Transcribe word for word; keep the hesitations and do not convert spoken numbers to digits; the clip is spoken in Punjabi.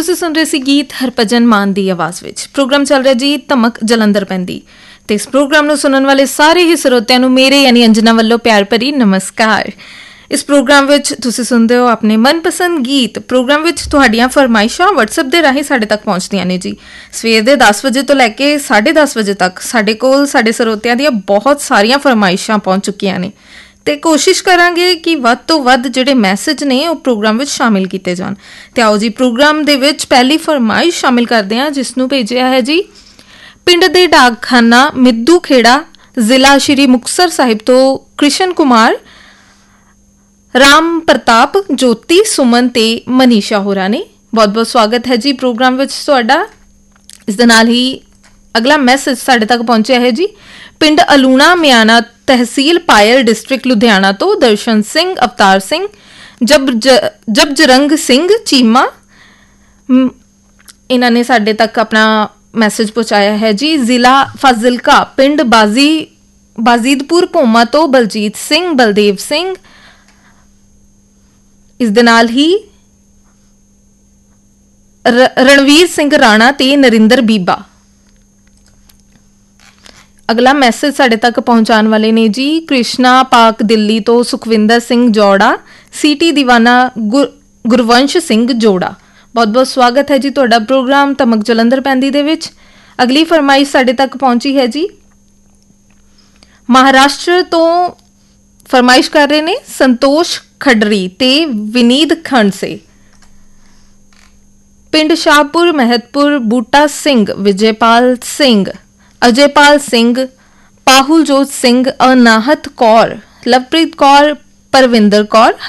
ਤੁਸੀਂ ਸੁਣ ਰਹੇ ਸੀ ਗੀਤ ਹਰਭਜਨ ਮਾਨ ਦੀ ਆਵਾਜ਼ ਵਿੱਚ। ਪ੍ਰੋਗਰਾਮ ਚੱਲ ਰਿਹਾ ਜੀ ਧਮਕ ਜਲੰਧਰ ਪੈਂਦੀ, ਤੇ ਇਸ ਪ੍ਰੋਗਰਾਮ ਨੂੰ ਸੁਣਨ ਵਾਲੇ ਸਾਰੇ ਹੀ ਸਰੋਤਿਆਂ ਨੂੰ ਮੇਰੇ ਯਾਨੀ ਅੰਜਨਾ ਵੱਲੋਂ ਪਿਆਰ ਭਰੀ ਨਮਸਕਾਰ। ਇਸ ਪ੍ਰੋਗਰਾਮ ਵਿੱਚ ਤੁਸੀਂ ਸੁਣਦੇ ਹੋ ਆਪਣੇ ਮਨਪਸੰਦ ਗੀਤ। ਪ੍ਰੋਗਰਾਮ ਵਿੱਚ ਤੁਹਾਡੀਆਂ ਫਰਮਾਇਸ਼ਾਂ ਵਟਸਐਪ ਦੇ ਰਾਹੀਂ ਸਾਡੇ ਤੱਕ ਪਹੁੰਚਦੀਆਂ ਨੇ ਜੀ। ਸਵੇਰ ਦੇ ਦਸ ਵਜੇ ਤੋਂ ਲੈ ਕੇ ਸਾਢੇ ਦਸ ਵਜੇ ਤੱਕ ਸਾਡੇ ਕੋਲ ਸਾਡੇ ਸਰੋਤਿਆਂ ਦੀਆਂ ਬਹੁਤ ਸਾਰੀਆਂ ਫਰਮਾਇਸ਼ਾਂ ਪਹੁੰਚ ਚੁੱਕੀਆਂ ਨੇ, ਤੇ ਕੋਸ਼ਿਸ਼ ਕਰਾਂਗੇ ਕਿ ਵੱਧ ਤੋਂ ਵੱਧ ਜਿਹੜੇ ਮੈਸੇਜ ਨੇ ਉਹ ਪ੍ਰੋਗਰਾਮ ਵਿੱਚ ਸ਼ਾਮਿਲ ਕੀਤੇ ਜਾਣ। ਤੇ ਆਓ ਜੀ ਪ੍ਰੋਗਰਾਮ ਦੇ ਵਿੱਚ ਪਹਿਲੀ ਫਰਮਾਇਸ਼ ਸ਼ਾਮਿਲ ਕਰਦੇ ਹਾਂ, ਜਿਸ ਨੂੰ ਭੇਜਿਆ ਹੈ ਜੀ ਪਿੰਡ ਦੇ ਡਾਕਖਾਨਾ ਮਿੱਦੂ ਖੇੜਾ, ਜ਼ਿਲ੍ਹਾ ਸ਼੍ਰੀ ਮੁਕਤਸਰ ਸਾਹਿਬ ਤੋਂ ਕ੍ਰਿਸ਼ਨ ਕੁਮਾਰ, ਰਾਮ ਪ੍ਰਤਾਪ, ਜੋਤੀ, ਸੁਮਨ ਤੇ ਮਨੀਸ਼ਾ ਹੋਰਾਂ ਨੇ। ਬਹੁਤ ਬਹੁਤ ਸਵਾਗਤ ਹੈ ਜੀ ਪ੍ਰੋਗਰਾਮ ਵਿੱਚ ਤੁਹਾਡਾ। ਇਸ ਦੇ ਨਾਲ ਹੀ ਅਗਲਾ ਮੈਸੇਜ ਸਾਡੇ ਤੱਕ ਪਹੁੰਚਿਆ ਹੈ ਜੀ ਪਿੰਡ ਅਲੂਣਾ ਮਿਆਣਾ, ਤਹਿਸੀਲ ਪਾਇਲ, ਡਿਸਟ੍ਰਿਕਟ ਲੁਧਿਆਣਾ ਤੋਂ ਦਰਸ਼ਨ ਸਿੰਘ, ਅਵਤਾਰ ਸਿੰਘ, ਜਬ ਜਬਜਰੰਗ ਸਿੰਘ ਚੀਮਾ। ਇਹਨਾਂ ਨੇ ਸਾਡੇ ਤੱਕ ਆਪਣਾ ਮੈਸੇਜ ਪਹੁੰਚਾਇਆ ਹੈ ਜੀ ਜ਼ਿਲ੍ਹਾ ਫਾਜ਼ਿਲਕਾ, ਪਿੰਡ ਬਾਜ਼ੀ ਬਾਜ਼ੀਦਪੁਰ ਭੋਮਾ ਤੋਂ ਬਲਜੀਤ ਸਿੰਘ, ਬਲਦੇਵ ਸਿੰਘ। ਇਸ ਦੇ ਨਾਲ ਹੀ ਰਣਵੀਰ ਸਿੰਘ ਰਾਣਾ ਤੇ ਨਰਿੰਦਰ ਬੀਬਾ। ਅਗਲਾ ਮੈਸੇਜ ਸਾਡੇ ਤੱਕ ਪਹੁੰਚਾਉਣ ਵਾਲੇ ਨੇ ਜੀ ਕ੍ਰਿਸ਼ਨਾ ਪਾਕ ਦਿੱਲੀ ਤੋਂ ਸੁਖਵਿੰਦਰ ਸਿੰਘ ਜੋੜਾ, ਸਿਟੀ ਦੀਵਾਨਾ ਗੁਰਵੰਸ਼ ਸਿੰਘ ਜੋੜਾ। ਬਹੁਤ ਬਹੁਤ ਸਵਾਗਤ ਹੈ ਜੀ ਤੁਹਾਡਾ ਪ੍ਰੋਗਰਾਮ ਧਮਕ ਜਲੰਧਰ ਪੈਂਦੀ ਦੇ ਵਿੱਚ। ਅਗਲੀ ਫਰਮਾਇਸ਼ ਸਾਡੇ ਤੱਕ ਪਹੁੰਚੀ ਹੈ ਜੀ ਮਹਾਰਾਸ਼ਟਰ ਤੋਂ। ਫਰਮਾਇਸ਼ ਕਰ ਰਹੇ ਨੇ ਸੰਤੋਸ਼ ਖਡਰੀ ਤੇ ਵਿਨੀਤ ਖੰਡਸੇ, ਪਿੰਡ ਸ਼ਾਹਪੁਰ ਮਹਿਤਪੁਰ, ਬੂਟਾ ਸਿੰਘ, ਵਿਜੇਪਾਲ ਸਿੰਘ, ਅਜੇਪਾਲ ਸਿੰਘ, ਪਾਹੁਲਜੋਤ ਸਿੰਘ, ਅਨਾਹਤ ਕੌਰ, ਲਵਪ੍ਰੀਤ ਕੌਰ, ਪਰਵਿੰਦਰ ਕੌਰ,